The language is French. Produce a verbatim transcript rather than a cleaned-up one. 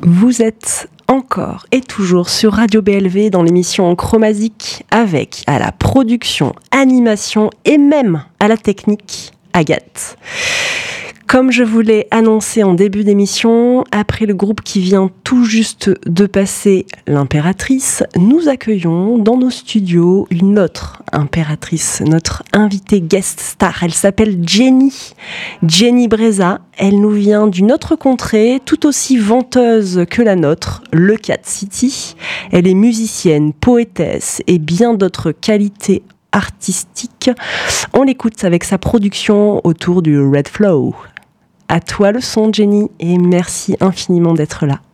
Vous êtes encore et toujours sur Radio B L V dans l'émission Chromazique avec à la production, animation et même à la technique, Agathe. Comme je vous l'ai annoncé en début d'émission, après le groupe qui vient tout juste de passer l'Impératrice, nous accueillons dans nos studios une autre impératrice, notre invitée guest star. Elle s'appelle Jenny, Jenny Breza. Elle nous vient d'une autre contrée, tout aussi venteuse que la nôtre, le Cat City. Elle est musicienne, poétesse et bien d'autres qualités artistiques. On l'écoute avec sa production autour du Red Flow. À toi le son, Jenny, et merci infiniment d'être là.